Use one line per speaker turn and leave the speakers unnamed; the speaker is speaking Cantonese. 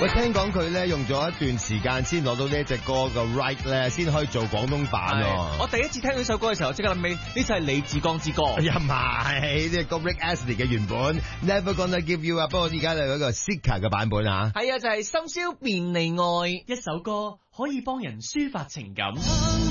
喂，聽講佢咧用咗一段時間先攞到呢一隻歌嘅 right 咧，先可以做廣東版喎。
我第一次聽呢首歌嘅時候，即刻諗起呢就係李志剛之歌。
又唔係呢個 Rick Astley 嘅原本 Never Gonna Give You Up， 不過而家就嗰個 Sika 嘅版本啊。
係啊，就係深宵便利愛
一首歌可以幫人抒發情感。